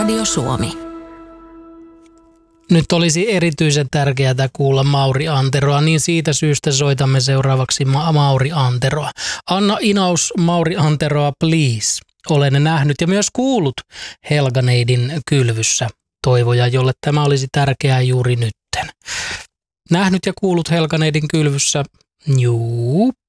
Radio Suomi. Nyt olisi erityisen tärkeää kuulla Mauri Anteroa, niin siitä syystä soitamme seuraavaksi Mauri Anteroa. Anna Inaus Mauri Anteroa, please. Olen nähnyt ja myös kuullut Helganeidin kylvyssä toivoja, jolle tämä olisi tärkeää juuri nytten. Nähnyt ja kuullut Helganeidin kylvyssä, juu,